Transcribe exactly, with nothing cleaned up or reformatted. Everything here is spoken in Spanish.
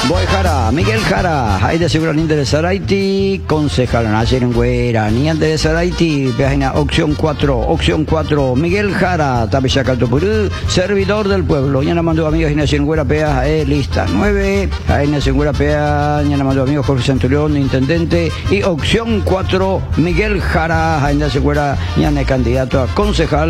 Boy Jara, Miguel Jara, hay de seguro ni de Saraiti, concejal Nacer en Güera, ni de Saraiti, página opción cuatro, opción cuatro, Miguel Jara, Tabishacatopurú, servidor del pueblo, ya nos mandó amigos y Nacer en Güera, pea, eh, lista nueve, hay Nacer en Güera, pea, ya nos mandó amigos Jorge Centurión, intendente, y opción cuatro, Miguel Jara, hay Nacer en Güera, ya no candidato a concejal.